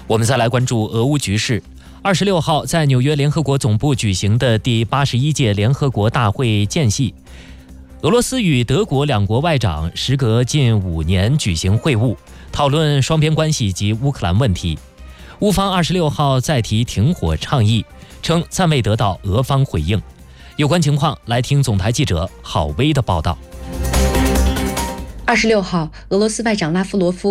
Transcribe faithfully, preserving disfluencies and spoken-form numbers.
我们再来关注俄乌局势。二十六号，在纽约联合国总部举行的第八十一届联合国大会间隙，俄罗斯与德国两国外长时隔近五年举行会晤，讨论双边关系及乌克兰问题。乌方二十六号再提停火倡议，称暂未得到俄方回应。有关情况，来听总台记者郝薇的报道。 二十六号，俄罗斯外长拉夫罗夫